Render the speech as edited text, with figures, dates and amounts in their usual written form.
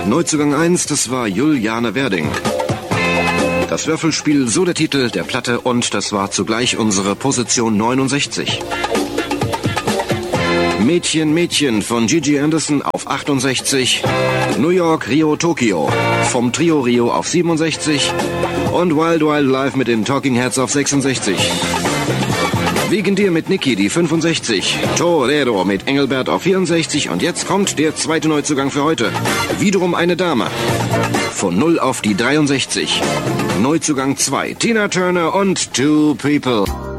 Neuzugang 1, das war Juliane Werding. Das Würfelspiel, so der Titel der Platte, und das war zugleich unsere Position 69. Mädchen, Mädchen von Gigi Anderson auf 68, New York, Rio, Tokio vom Trio Rio auf 67 und Wild Wild Life mit den Talking Heads auf 66. Wegen dir mit Niki die 65, Torero mit Engelbert auf 64 und jetzt kommt der zweite Neuzugang für heute. Wiederum eine Dame. Von 0 auf die 63. Neuzugang 2, Tina Turner und Two People.